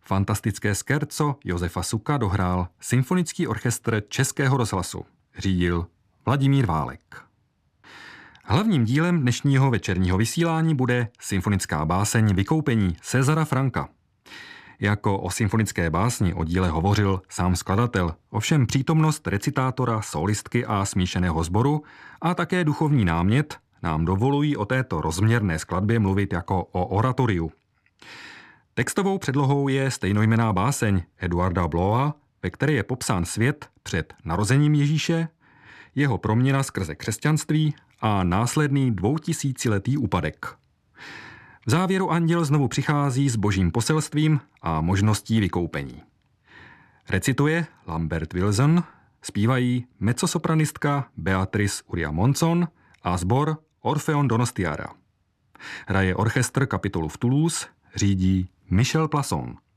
Fantastické scherzo Josefa Suka dohrál Symfonický orchestr Českého rozhlasu. Řídil Vladimír Válek. Hlavním dílem dnešního večerního vysílání bude symfonická báseň Vykoupení Césara Franka. Jako o symfonické básni o díle hovořil sám skladatel, ovšem přítomnost recitátora, solistky a smíšeného sboru a také duchovní námět nám dovolují o této rozměrné skladbě mluvit jako o oratoriu. Textovou předlohou je stejnojmenná báseň Eduarda Bloa, ve které je popsán svět před narozením Ježíše, jeho proměna skrze křesťanství a následný 2000letý úpadek. V závěru anděl znovu přichází s božím poselstvím a možností vykoupení. Recituje Lambert Wilson, zpívají mezzosopranistka Beatrice Uria Monzon a sbor Orfeon Donostiara. Hraje orchestr kapitolu v Toulouse, řídí Michel Plasson.